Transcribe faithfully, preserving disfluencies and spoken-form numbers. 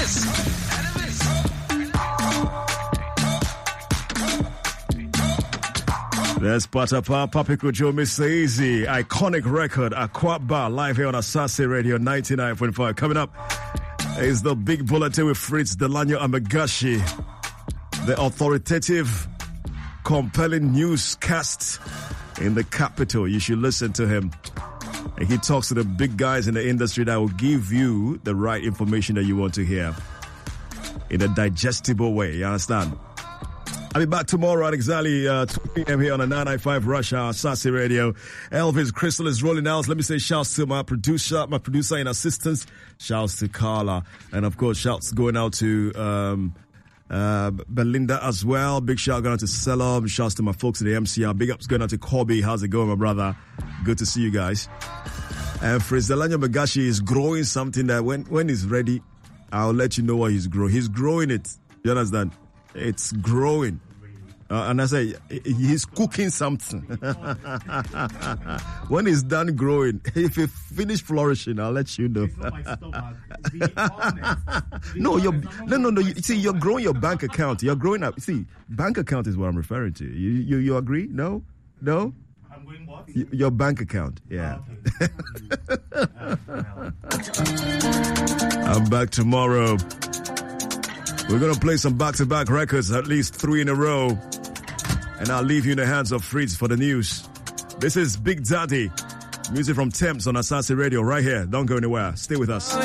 That's Patapa Papiko Joe Mister Easy, iconic record, Akwaba, live here on Asase Radio ninety-nine point five. Coming up is the big bulletin with Fritz Delanyo Amegashi, the authoritative, compelling newscast in the capital. You should listen to him. And he talks to the big guys in the industry that will give you the right information that you want to hear in a digestible way. You understand? I'll be back tomorrow at exactly uh, two p.m. here on the nine ninety-five Rush Hour, Sassy Radio. Elvis Crystal is rolling out. Let me say shouts to my producer, my producer and assistants. Shouts to Carla. And of course, shouts going out to um, uh, Belinda as well. Big shout going out to Selam. Shouts to my folks at the M C R. Big ups going out to Kobe. How's it going, my brother? Good to see you guys. And Fritz Delanyo Amegashi is growing something that when, when he's ready, I'll let you know what he's growing. He's growing it. You understand? It's growing. Uh, and I say, he's cooking something. When he's done growing, if he finish flourishing, I'll let you know. It's not my stomach. Be honest. Be no, honest. you're, I'm no, no, no. You, my see, you're stomach. growing your bank account. You're growing up. See, bank account is what I'm referring to. You, you, you agree? No? No? I'm going what? Y- your bank account. Yeah. Oh, okay. I'm back tomorrow. We're going to play some back-to-back records, at least three in a row. And I'll leave you in the hands of Fritz for the news. This is Big Daddy. Music from Thames on Asase Radio right here. Don't go anywhere. Stay with us.